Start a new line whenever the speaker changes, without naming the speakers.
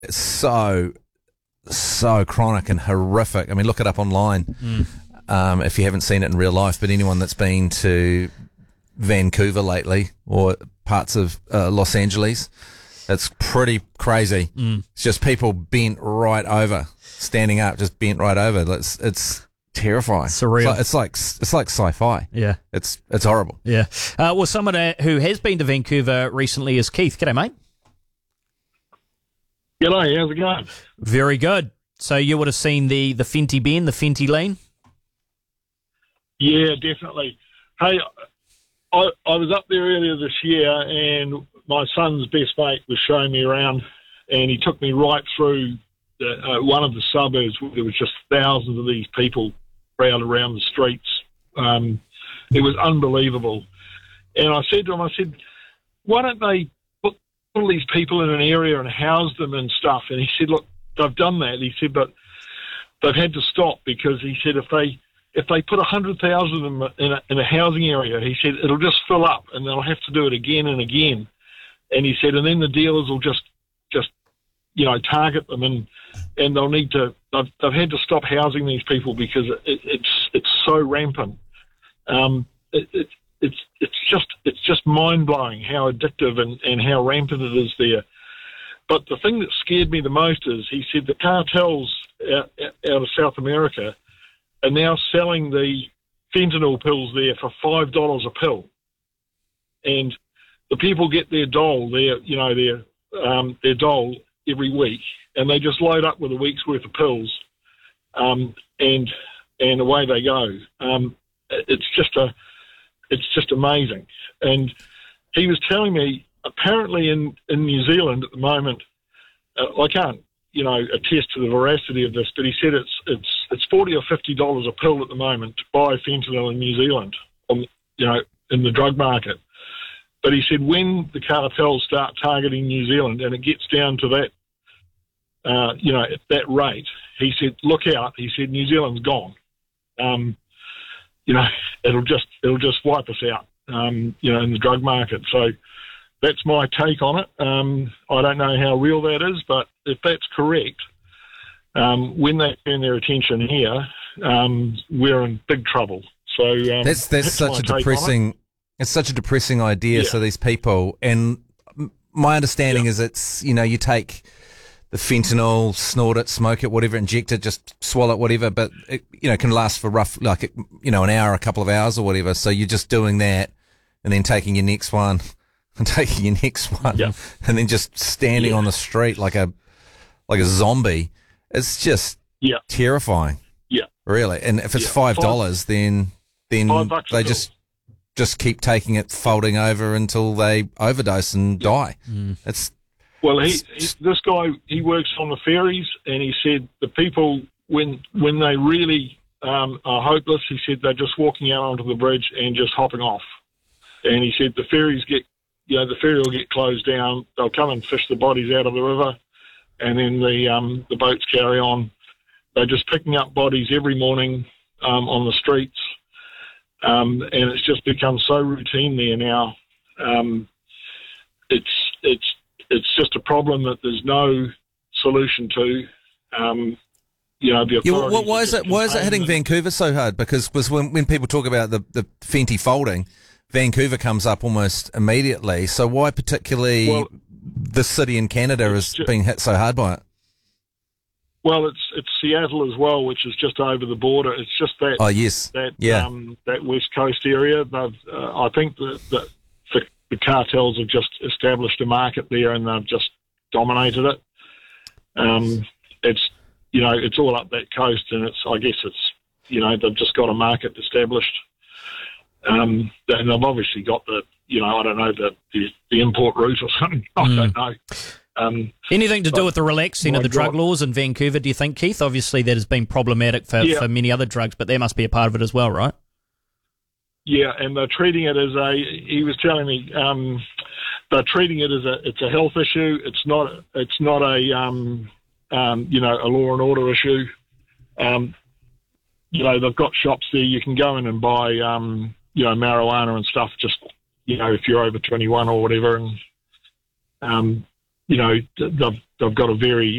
so chronic and horrific. I mean, look it up online if you haven't seen it in real life. But anyone that's been to Vancouver lately or parts of Los Angeles, it's pretty crazy. It's just people bent right over, standing up, just bent right over. It's terrifying.
Surreal.
It's like sci-fi.
Yeah.
It's horrible.
Yeah. Well, someone who has been to Vancouver recently is Keith. G'day, mate.
G'day, how's it going?
Very good. So you would have seen the Fenty Ben, the Fenty Lean?
Yeah, definitely. Hey, I was up there earlier this year, and my son's best mate was showing me around, and he took me right through one of the suburbs where there was just thousands of these people crowded around the streets. It was unbelievable. And I said to him, why don't they put all these people in an area and house them and stuff? And he said, look, they've done that. He said, but they've had to stop because he said if they put 100,000 of them in a housing area, he said it'll just fill up and they'll have to do it again and again. And he said, and then the dealers will just target them and they'll need to. They've had to stop housing these people because it's so rampant. It's just mind blowing how addictive and how rampant it is there. But the thing that scared me the most is he said the cartels out of South America are now selling the fentanyl pills there for $5 a pill, and the people get their dole, their dole every week, and they just load up with a week's worth of pills, and away they go. It's just amazing. And he was telling me apparently in New Zealand at the moment, I can't attest to the veracity of this, but he said it's $40 or $50 a pill at the moment to buy fentanyl in New Zealand in the drug market. But he said when the cartels start targeting New Zealand and it gets down to that, at that rate, he said, look out. He said, New Zealand's gone. It'll just wipe us out, in the drug market. So that's my take on it. I don't know how real that is, but if that's correct, when they turn their attention here, we're in big trouble. So
that's such a depressing. It's such a depressing idea.
Yeah.
So these people, and my understanding is it's, you take the fentanyl, snort it, smoke it, whatever, inject it, just swallow it, whatever, but it, can last for an hour, a couple of hours or whatever. So you're just doing that and then taking your next one and taking your next one and then just standing on the street like a zombie. It's just terrifying. Yeah. Really. And if it's $5, then they just keep taking it, folding over until they overdose and die.
Well, this guy, he works on the ferries, and he said the people, when they really are hopeless, he said they're just walking out onto the bridge and just hopping off. And he said the ferries the ferry will get closed down. They'll come and fish the bodies out of the river, and then the boats carry on. They're just picking up bodies every morning on the streets. And it's just become so routine there now. It's just a problem that there's no solution to. The authorities.
Why is it hitting Vancouver so hard? Because when people talk about the Fenty folding, Vancouver comes up almost immediately. So why particularly this city in Canada is being hit so hard by it?
Well, it's Seattle as well, which is just over the border. It's just that.
Oh yes.
That West Coast area. I think that the cartels have just established a market there, and they've just dominated it. It's all up that coast, and they've just got a market established. And they've obviously got the import route or something. I don't know.
Anything to do with the relaxing of the drug laws in Vancouver, do you think, Keith? Obviously that has been problematic for many other drugs, but there must be a part of it as well, right?
Yeah, and they're treating it as he was telling me, they're treating it as it's a health issue. It's not a law and order issue. They've got shops there. You can go in and buy, marijuana and stuff, just, if you're over 21 or whatever. And, they've got a very